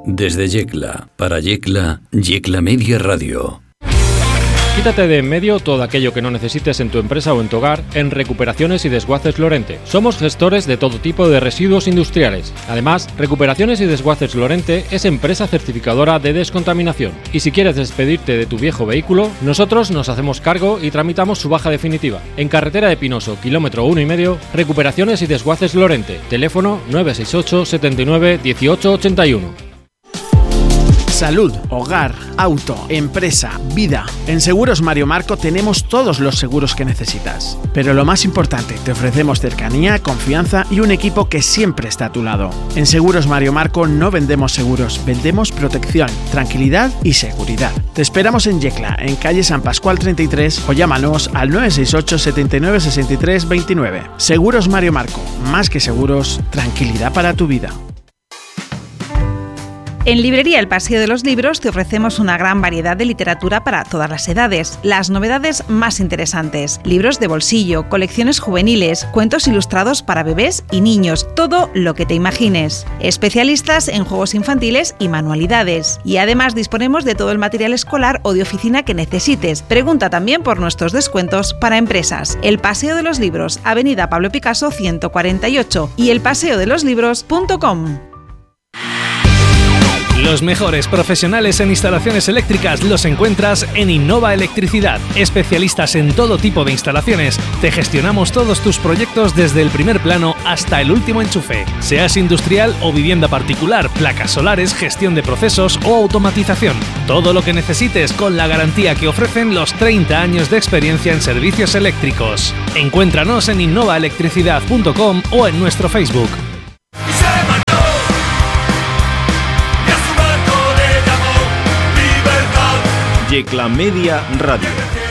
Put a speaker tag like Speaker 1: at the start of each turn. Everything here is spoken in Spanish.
Speaker 1: Desde Yecla, para Yecla, Yecla Media Radio.
Speaker 2: Quítate de en medio todo aquello que no necesites en tu empresa o en tu hogar en Recuperaciones y Desguaces Lorente. Somos gestores de todo tipo de residuos industriales. Además, Recuperaciones y Desguaces Lorente es empresa certificadora de descontaminación. Y si quieres despedirte de tu viejo vehículo, nosotros nos hacemos cargo y tramitamos su baja definitiva. En carretera de Pinoso, kilómetro 1,5, Recuperaciones y Desguaces Lorente. Teléfono 968 79 18 81.
Speaker 3: Salud, hogar, auto, empresa, vida. En Seguros Mario Marco tenemos todos los seguros que necesitas. Pero lo más importante, te ofrecemos cercanía, confianza y un equipo que siempre está a tu lado. En Seguros Mario Marco no vendemos seguros, vendemos protección, tranquilidad y seguridad. Te esperamos en Yecla, en calle San Pascual 33 o llámanos al 968 79 63 29. Seguros Mario Marco, más que seguros, tranquilidad para tu vida.
Speaker 4: En Librería El Paseo de los Libros te ofrecemos una gran variedad de literatura para todas las edades, las novedades más interesantes, libros de bolsillo, colecciones juveniles, cuentos ilustrados para bebés y niños, todo lo que te imagines. Especialistas en juegos infantiles y manualidades. Y además disponemos de todo el material escolar o de oficina que necesites. Pregunta también por nuestros descuentos para empresas. El Paseo de los Libros, Avenida Pablo Picasso 148 y elpaseodeloslibros.com.
Speaker 5: Los mejores profesionales en instalaciones eléctricas los encuentras en Innova Electricidad. Especialistas en todo tipo de instalaciones, te gestionamos todos tus proyectos desde el primer plano hasta el último enchufe. Seas industrial o vivienda particular, placas solares, gestión de procesos o automatización. Todo lo que necesites con la garantía que ofrecen los 30 años de experiencia en servicios eléctricos. Encuéntranos en innovaelectricidad.com o en nuestro Facebook.
Speaker 6: Yecla Media Radio.